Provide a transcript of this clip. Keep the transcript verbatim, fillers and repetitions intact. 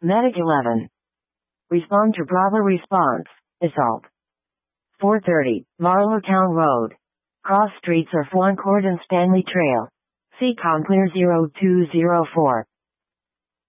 Medic eleven. Respond to Bravo response. Assault. four thirty, Marlowtown Road. Cross streets are Fwancourt and Stanley Trail. C C O M clear zero two zero four.